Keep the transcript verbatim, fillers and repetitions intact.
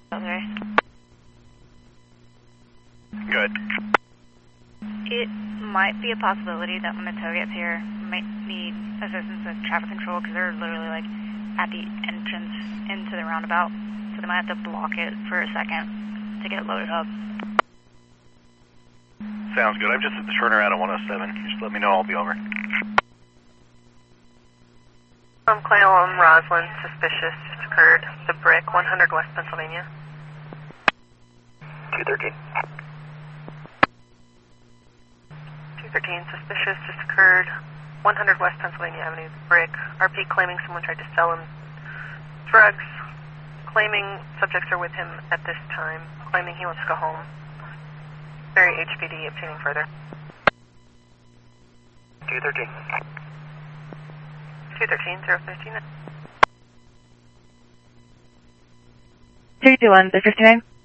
Okay. Good. It might be a possibility that when the tow gets here, might need assistance with traffic control because they're literally like at the entrance into the roundabout, so they might have to block it for a second to get it loaded up. Sounds good. I'm just at the turnaround at one oh seven. Just let me know. I'll be over. I'm Cleo, I'm Roslyn. Suspicious just occurred. The Brick, one hundred West Pennsylvania. two thirteen. two thirteen, suspicious just occurred. one hundred West Pennsylvania Avenue, The Brick. R P claiming someone tried to sell him drugs. Claiming subjects are with him at this time. Claiming he wants to go home. Very H P D, obtaining further. two thirteen. two thirteen, zero fifteen. two two one, fifty-nine.